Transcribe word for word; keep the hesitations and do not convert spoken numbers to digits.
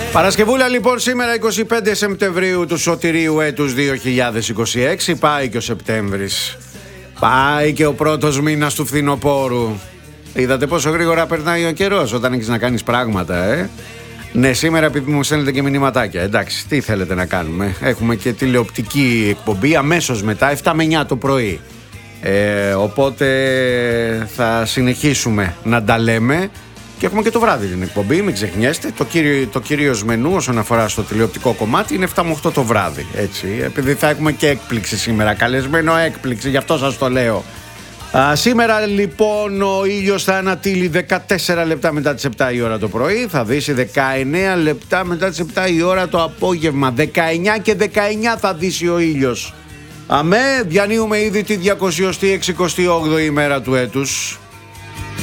Παρασκευούλα λοιπόν, σήμερα είκοσι πέντε Σεπτεμβρίου του σωτηρίου έτους δύο χιλιάδες είκοσι έξι. Πάει και ο Σεπτέμβρης. Πάει και ο πρώτος μήνας του φθινοπόρου. Είδατε πόσο γρήγορα περνάει ο καιρός όταν έχεις να κάνεις πράγματα, ε? Ναι, σήμερα επειδή μου στέλνετε και μηνυματάκια. Εντάξει, τι θέλετε να κάνουμε? Έχουμε και τηλεοπτική εκπομπή αμέσως μετά, επτά με εννιά το πρωί. Ε, οπότε θα συνεχίσουμε να τα λέμε. Και έχουμε και το βράδυ την εκπομπή, μην ξεχνιέστε. Το, κύριο, το κυρίως μενού όσον αφορά στο τηλεοπτικό κομμάτι είναι επτά με οκτώ το βράδυ. Έτσι, επειδή θα έχουμε και έκπληξη σήμερα. Καλεσμένο έκπληξη, γι' αυτό σας το λέω. Α, σήμερα λοιπόν ο ήλιος θα ανατείλει δεκατέσσερα λεπτά μετά τις επτά η ώρα το πρωί. Θα δύσει δεκαεννέα λεπτά μετά τις επτά η ώρα το απόγευμα. δεκαεννέα και δεκαεννέα θα δύσει ο ήλιος. Αμέ, διανύουμε ήδη τη διακόσια εξήντα όγδοη ημέρα του έτους.